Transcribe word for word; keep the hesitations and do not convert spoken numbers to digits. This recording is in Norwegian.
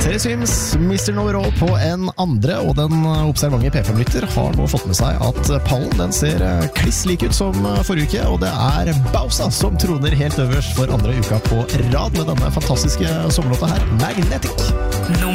Terry Swims, mister Know-It-All på en andre, og den observante P fem-lytter har nå fått med seg at pallen den ser kliss lik ut som forrige uke, og det er Bausa som troner helt øverst for andre uka på rad med denne fantastiske sommerlåta her, Magnetic.